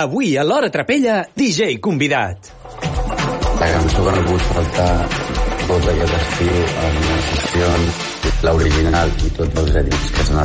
Avui a l'Hora Trapella, DJ convidat. La cançó que no puc faltar tot aquest estiu, les sessions, l'original i tots els edits que s'han